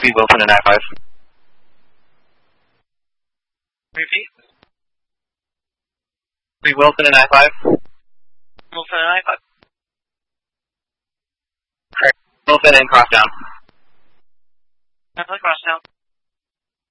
Be Wilson and I-5. Repeat. Be Wilson and I-5. Wilson and I-5. Correct. Wilson and cross down. Cross down.